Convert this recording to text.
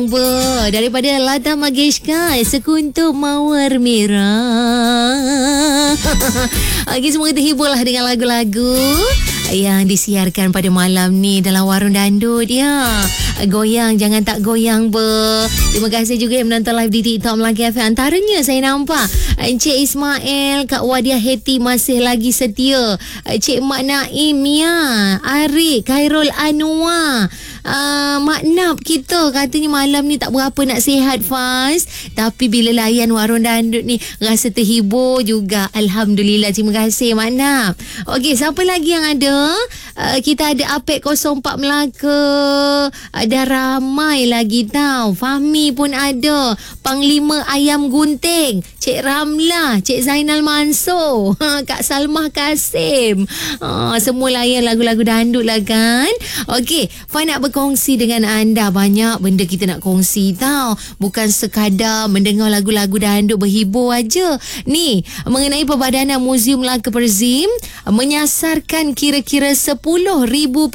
Daripada Lata Mangeshkar, Sekuntum Mawar Merah. Okey, semoga terhiburlah dengan lagu-lagu yang disiarkan pada malam ni dalam Warung Dandut ya. Goyang jangan tak goyang ber. Terima kasih juga yang menonton live di TikTok Melaka FM. Antaranya saya nampak Encik Ismail, Kak Wadia Heti masih lagi setia. Cik Mak Naim ya, Arik, Khairul Anwar, Mak Nap kita katanya malam ni tak berapa nak sihat Faz, tapi bila layan Warung Dandut ni rasa terhibur juga. Alhamdulillah, terima kasih Mak Nap. Okey, siapa lagi yang ada? Kita ada Apek 04 Melaka, ada ramai lagi tau. Fahmi pun ada, Panglima Ayam Gunting, Cik Ramlah, Cik Zainal Mansur, Kak Salmah Kasim. Semua layan lagu-lagu dandut lah kan. Okey, Fai nak berkongsi dengan anda. Banyak benda kita nak kongsi tau, bukan sekadar mendengar lagu-lagu dandut berhibur aja. Ni mengenai Perbadanan Muzium Melaka Perzim menyasarkan kira-kira 10,000